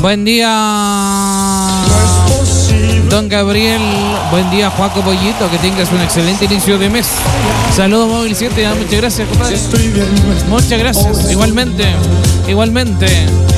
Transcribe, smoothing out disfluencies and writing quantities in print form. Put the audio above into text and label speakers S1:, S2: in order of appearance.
S1: Buen día, don Gabriel. Buen día, Juaco Pollito. Que tengas un excelente inicio de mes. Saludos, Móvil 7. Muchas gracias, compadre. Muchas gracias. Igualmente.